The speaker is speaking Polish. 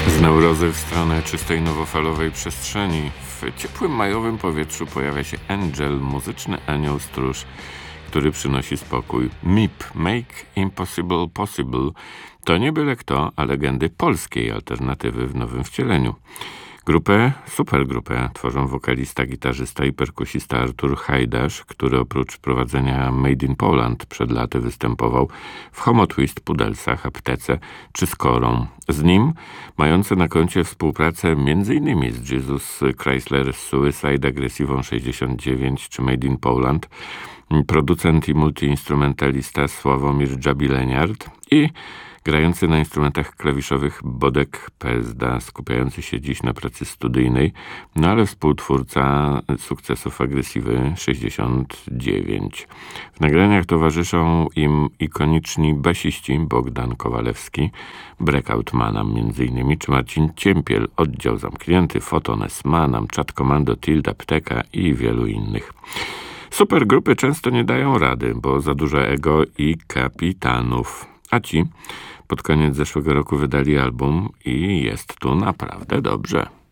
Z neurozy w stronę czystej nowofalowej przestrzeni. W ciepłym majowym powietrzu pojawia się Angel, muzyczny anioł stróż, który przynosi spokój. MIP, Make Impossible Possible, to nie byle kto, a legendy polskiej alternatywy w nowym wcieleniu. Supergrupę tworzą wokalista, gitarzysta i perkusista Artur Hajdasz, który oprócz prowadzenia Made in Poland przed laty występował w Homo Twist, Pudelsach, Aptece czy Skorą. Z nim mający na koncie współpracę m.in. z Jesus Chrysler Suicide, Agresywą 69 czy Made in Poland, producent i multiinstrumentalista Sławomir Dżabileniart i grający na instrumentach klawiszowych Bodek Pezda, skupiający się dziś na pracy studyjnej, no ale współtwórca sukcesów Agresywy 69. W nagraniach towarzyszą im ikoniczni basiści Bogdan Kowalewski, Breakout Manam m.in., czy Marcin Ciempiel, Oddział Zamknięty, Fotones Manam, Chat Commando, Tilda, Pteka i wielu innych. Supergrupy często nie dają rady, bo za dużo ego i kapitanów. A ci pod koniec zeszłego roku wydali album i jest tu naprawdę dobrze.